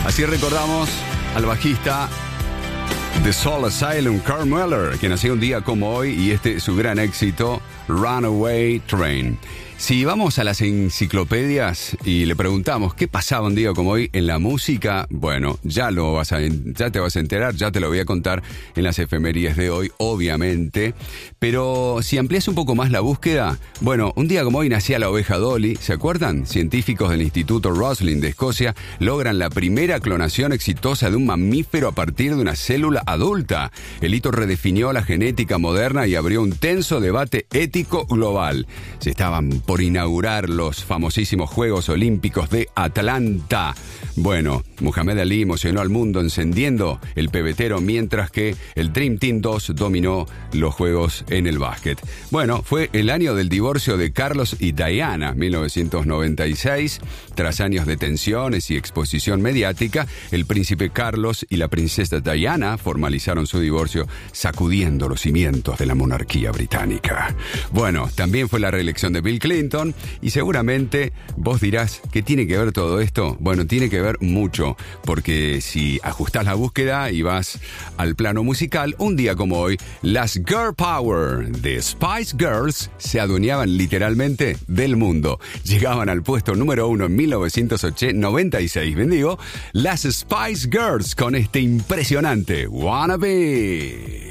Así recordamos al bajista de Soul Asylum, Carl Mueller, que nació un día como hoy, y este es su gran éxito, Runaway Train. Si vamos a las enciclopedias y le preguntamos qué pasaba un día como hoy en la música, bueno, ya te vas a enterar, ya te lo voy a contar en las efemérides de hoy, obviamente. Pero si amplias un poco más la búsqueda, bueno, un día como hoy nacía la oveja Dolly, ¿se acuerdan? Científicos del Instituto Roslin de Escocia logran la primera clonación exitosa de un mamífero a partir de una célula adulta. El hito redefinió la genética moderna y abrió un tenso debate ético global. Se estaban por inaugurar los famosísimos Juegos Olímpicos de Atlanta. Bueno, Muhammad Ali emocionó al mundo encendiendo el pebetero, mientras que el Dream Team 2 dominó los juegos en el básquet. Bueno, fue el año del divorcio de Carlos y Diana, 1996. Tras años de tensiones y exposición mediática, el príncipe Carlos y la princesa Diana formalizaron su divorcio, sacudiendo los cimientos de la monarquía británica. Bueno, también fue la reelección de Bill Clinton, y seguramente vos dirás, ¿qué tiene que ver todo esto? Bueno, tiene que ver mucho, porque si ajustás la búsqueda y vas al plano musical, un día como hoy, las Girl Power de Spice Girls se adueñaban literalmente del mundo. Llegaban al puesto número 1 en 1996, bendigo, las Spice Girls con este impresionante Wanna Be.